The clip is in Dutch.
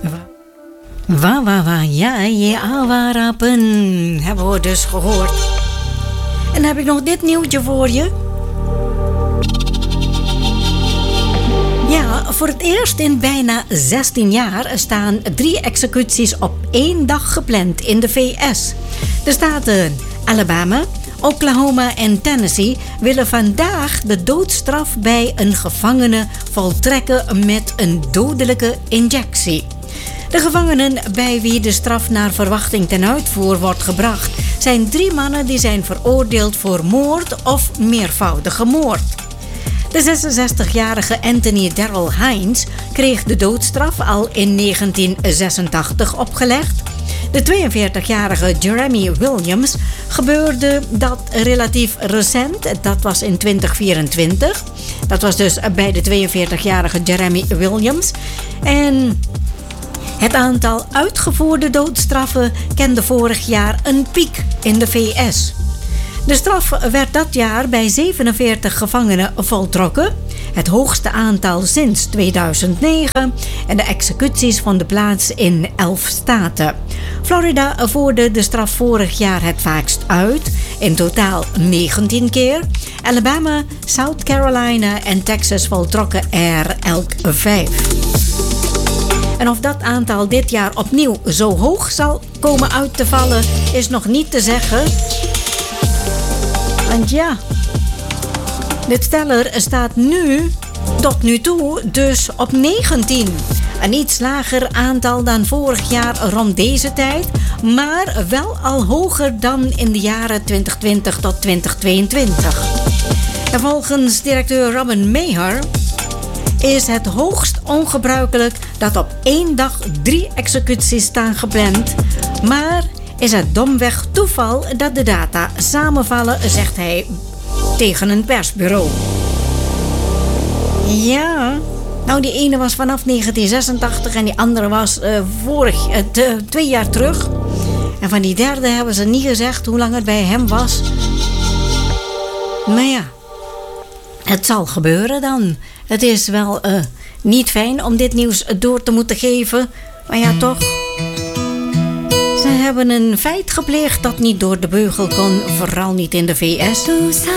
Ja, je awarapen hebben we dus gehoord. En dan heb ik nog dit nieuwtje voor je. Ja, voor het eerst in bijna 16 jaar staan 3 executies op 1 dag gepland in de VS. De staten Alabama, Oklahoma en Tennessee willen vandaag de doodstraf bij een gevangene voltrekken met een dodelijke injectie. De gevangenen bij wie de straf naar verwachting ten uitvoer wordt gebracht zijn 3 mannen die zijn veroordeeld voor moord of meervoudige moord. De 66-jarige Anthony Darrell Hines kreeg de doodstraf al in 1986 opgelegd. De 42-jarige Jeremy Williams gebeurde dat relatief recent. Dat was in 2024. Dat was dus bij de 42-jarige Jeremy Williams. En het aantal uitgevoerde doodstraffen kende vorig jaar een piek in de VS. De straf werd dat jaar bij 47 gevangenen voltrokken, het hoogste aantal sinds 2009, en de executies vonden plaats in 11 staten. Florida voerde de straf vorig jaar het vaakst uit, in totaal 19 keer. Alabama, South Carolina en Texas voltrokken er elk 5. En of dat aantal dit jaar opnieuw zo hoog zal komen uit te vallen, is nog niet te zeggen. Want ja, dit teller staat nu, tot nu toe, dus op 19. Een iets lager aantal dan vorig jaar rond deze tijd, maar wel al hoger dan in de jaren 2020 tot 2022. En volgens directeur Robin Maher is het hoogst ongebruikelijk dat op 1 dag 3 executies staan gepland, maar is het domweg toeval dat de data samenvallen, zegt hij tegen een persbureau. Ja, nou die ene was vanaf 1986 en die andere was 2 jaar terug. En van die derde hebben ze niet gezegd hoe lang het bij hem was. Maar ja, het zal gebeuren dan. Het is wel niet fijn om dit nieuws door te moeten geven, maar ja toch. Ze hebben een feit gepleegd dat niet door de beugel kon, vooral niet in de VS.